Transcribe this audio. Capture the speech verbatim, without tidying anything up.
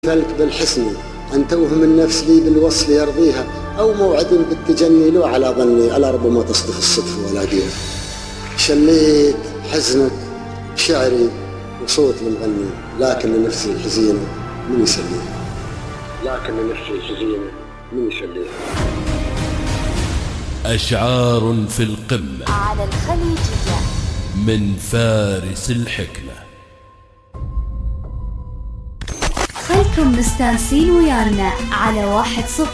فلك بالحسن أن توهم النفس لي بالوصل يرضيها، أو موعد بالتجني لو على ظني ألا ربما تصدف الصدف ولاقيها. شليت حزنك شعري وصوت المغني، لكن نفسي الحزينة من يسليها، لكن نفسي الحزينة من يسليها. أشعار في القمة على الخليجية من فارس الحكمة. خلكم مستانسين ويانا على واحد صفر